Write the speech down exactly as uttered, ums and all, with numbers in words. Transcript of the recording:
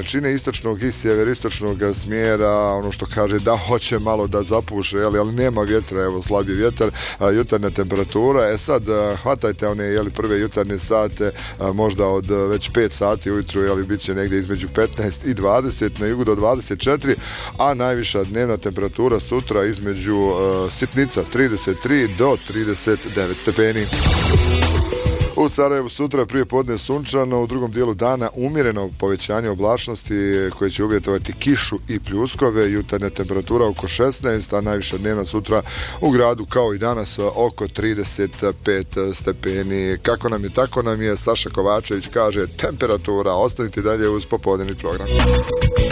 ne čine, istočnog i sjeveristočnog smjera, ono što kaže da hoće malo da zapuše, jeli, ali nema vjetra, evo slab je vjetar, a, jutarnja temperatura. E sad, a, hvatajte one jeli, prve jutarnje sate, a, možda od a, već pet sati ujutru, jeli, bit će negdje između petnaest i dvadeset, na jugu do dvadeset četiri, a najviša dnevna temperatura sutra između a, sitnica trideset tri do trideset devet stepeni. U Sarajevu sutra prije podne sunčano, u drugom dijelu dana umjereno povećanje oblačnosti koje će uvjetovati kišu i pljuskove, jutarnja temperatura oko šesnaest, a najviša dnevna sutra u gradu kao i danas oko trideset pet stepeni. Kako nam je, tako nam je. Saša Kovačević kaže temperatura. Ostanite dalje uz popodnevni program.